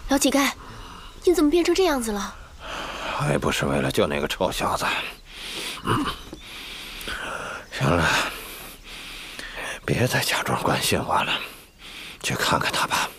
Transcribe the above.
老乞丐，你怎么变成这样子了？ 还不是为了救那个臭小子。行了，别再假装关心我了，去看看他吧。